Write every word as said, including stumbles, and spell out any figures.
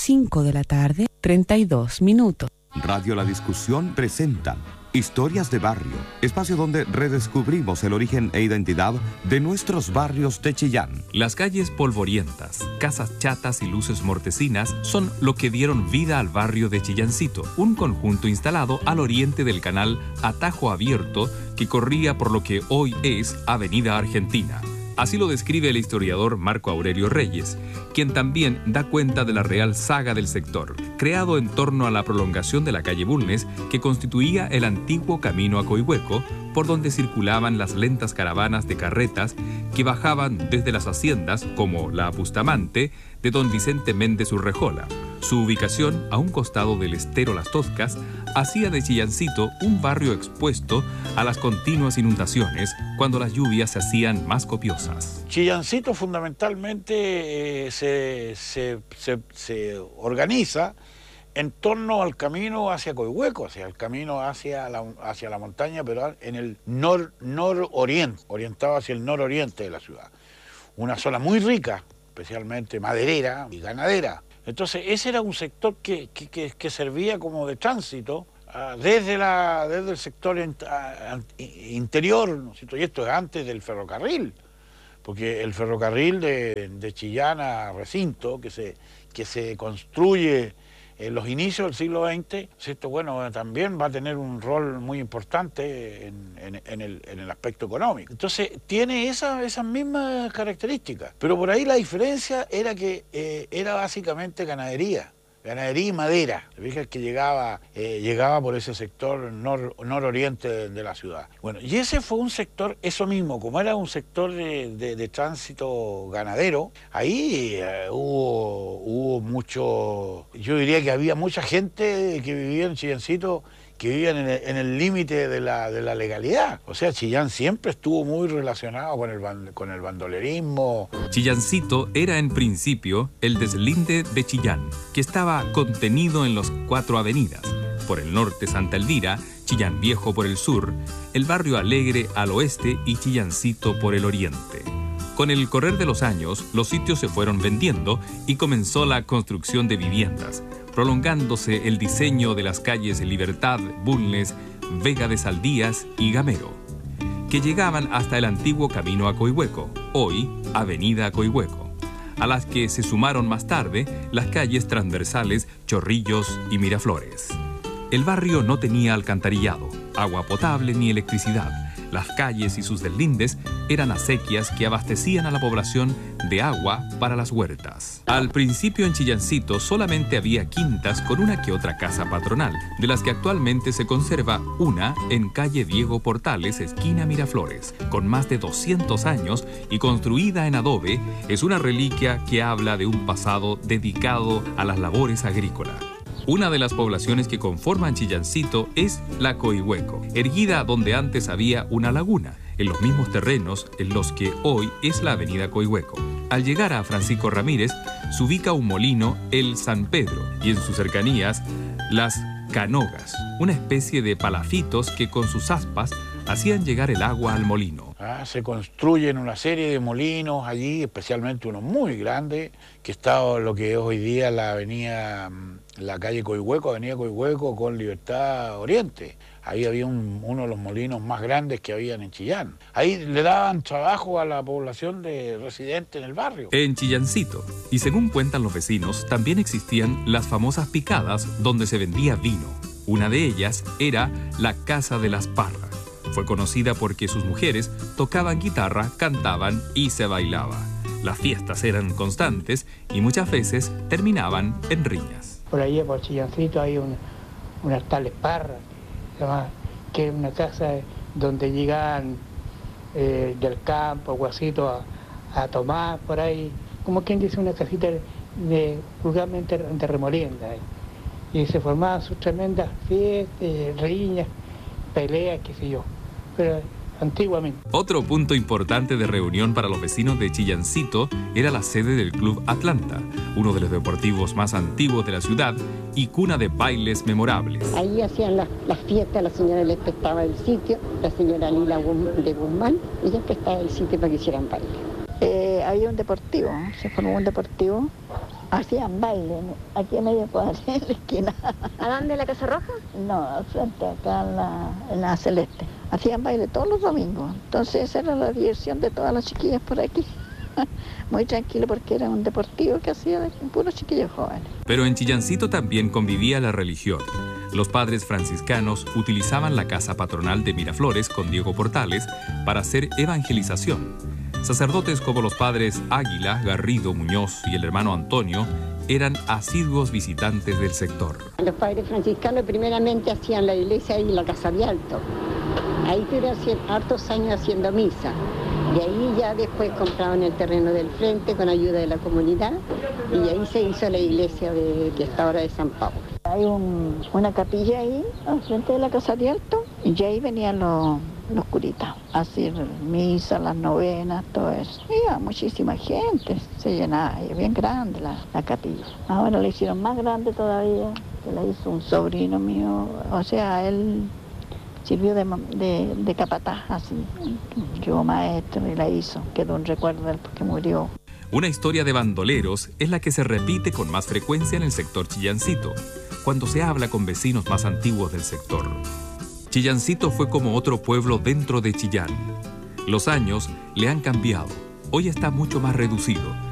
cinco de la tarde, treinta y dos minutos. Radio La Discusión presenta Historias de Barrio, espacio donde redescubrimos el origen e identidad de nuestros barrios de Chillán. Las calles polvorientas, casas chatas y luces mortecinas son lo que dieron vida al barrio de Chillancito, un conjunto instalado al oriente del canal Atajo Abierto que corría por lo que hoy es Avenida Argentina. Así lo describe el historiador Marco Aurelio Reyes, quien también da cuenta de la real saga del sector, creado en torno a la prolongación de la calle Bulnes, que constituía el antiguo camino a Coihueco, por donde circulaban las lentas caravanas de carretas que bajaban desde las haciendas, como la Bustamante, de don Vicente Méndez Urrejola. Su ubicación, a un costado del estero Las Toscas, hacía de Chillancito un barrio expuesto a las continuas inundaciones cuando las lluvias se hacían más copiosas. Chillancito fundamentalmente eh, se, se, se, se organiza en torno al camino hacia Coihueco, hacia el camino hacia la, hacia la montaña, pero en el nor, nororiente, orientado hacia el nororiente de la ciudad. Una zona muy rica, especialmente maderera y ganadera. Entonces ese era un sector que, que, que, que servía como de tránsito uh, desde, la, desde el sector in, uh, interior, ¿no es cierto? Y esto es antes del ferrocarril, porque el ferrocarril de, de Chillán a Recinto, que se, que se construye en los inicios del siglo veinte, ¿cierto? Bueno, también va a tener un rol muy importante en, en, en, el, en el aspecto económico. Entonces, tiene esa, esas mismas características. Pero por ahí la diferencia era que eh, era básicamente ganadería. Ganadería y madera. Te fijas que llegaba, eh, llegaba por ese sector nor, nororiente de, de la ciudad. Bueno, y ese fue un sector, eso mismo, como era un sector de, de, de tránsito ganadero, ahí eh, hubo, hubo mucho, yo diría que había mucha gente que vivía en Chillancito, que vivían en el límite de la, de la legalidad. O sea, Chillán siempre estuvo muy relacionado con el, con el bandolerismo. Chillancito era en principio el deslinde de Chillán, que estaba contenido en las cuatro avenidas. Por el norte Santa Elvira, Chillán Viejo por el sur, el barrio Alegre al oeste y Chillancito por el oriente. Con el correr de los años, los sitios se fueron vendiendo y comenzó la construcción de viviendas, prolongándose el diseño de las calles Libertad, Bulnes, Vega de Saldías y Gamero, que llegaban hasta el antiguo camino a Coihueco, hoy Avenida Coihueco, a las que se sumaron más tarde las calles transversales Chorrillos y Miraflores. El barrio no tenía alcantarillado, agua potable ni electricidad. Las calles y sus deslindes eran acequias que abastecían a la población de agua para las huertas. Al principio en Chillancito solamente había quintas con una que otra casa patronal, de las que actualmente se conserva una en calle Diego Portales, esquina Miraflores, con más de doscientos años y construida en adobe. Es una reliquia que habla de un pasado dedicado a las labores agrícolas. Una de las poblaciones que conforman Chillancito es la Coihueco, erguida donde antes había una laguna, en los mismos terrenos en los que hoy es la avenida Coihueco. Al llegar a Francisco Ramírez, se ubica un molino, el San Pedro, y en sus cercanías, las canogas, una especie de palafitos que con sus aspas hacían llegar el agua al molino. Ah, se construyen una serie de molinos allí, especialmente uno muy grande, que está lo que es hoy día la avenida, la calle Coihueco, avenida Coihueco con Libertad Oriente. Ahí había un, uno de los molinos más grandes que habían en Chillán. Ahí le daban trabajo a la población de residentes en el barrio. En Chillancito, y según cuentan los vecinos, también existían las famosas picadas donde se vendía vino. Una de ellas era la Casa de las Parras. Fue conocida porque sus mujeres tocaban guitarra, cantaban y se bailaba. Las fiestas eran constantes y muchas veces terminaban en riñas. Por allí, por Chillancito, hay un, unas tales Parras, que es una casa donde llegaban eh, del campo, guasito, a, a tomar por ahí, como quien dice, una casita de, vulgarmente de remolienda. Eh. Y se formaban sus tremendas fiestas, riñas, peleas, qué sé yo. Pero antiguamente. Otro punto importante de reunión para los vecinos de Chillancito era la sede del Club Atlanta, uno de los deportivos más antiguos de la ciudad y cuna de bailes memorables. Ahí hacían las la fiestas, la señora les prestaba el sitio, la señora Lila de Guzmán, ella prestaba el sitio para que hicieran baile. Eh, había un deportivo, se formó un deportivo Hacían baile, ¿no? Aquí en medio cuadra, en la esquina. ¿A dónde, en la Casa Roja? No, al frente, acá en la, en la Celeste. Hacían baile todos los domingos. Entonces esa era la diversión de todas las chiquillas por aquí. Muy tranquilo porque era un deportivo que hacía de puros chiquillos jóvenes. Pero en Chillancito también convivía la religión. Los padres franciscanos utilizaban la casa patronal de Miraflores con Diego Portales para hacer evangelización. Sacerdotes como los padres Águila, Garrido, Muñoz y el hermano Antonio eran asiduos visitantes del sector. Los padres franciscanos primeramente hacían la iglesia y la casa de alto. Ahí estuvieron hartos años haciendo misa. De ahí ya después compraban el terreno del frente con ayuda de la comunidad y ahí se hizo la iglesia de, que está ahora de San Pablo. Hay un, una capilla ahí al frente de la casa de alto y ahí venían los, los curitas a hacer misa, las novenas, todo eso. Iba muchísima gente, se llenaba, y bien grande la, la capilla. Ahora la hicieron más grande todavía, que la hizo un sobrino mío, o sea, él sirvió de, de, de capataz, así, yo maestro y la hizo, quedó un recuerdo de él porque murió. Una historia de bandoleros es la que se repite con más frecuencia en el sector Chillancito, cuando se habla con vecinos más antiguos del sector. Chillancito fue como otro pueblo dentro de Chillán. Los años le han cambiado. Hoy está mucho más reducido,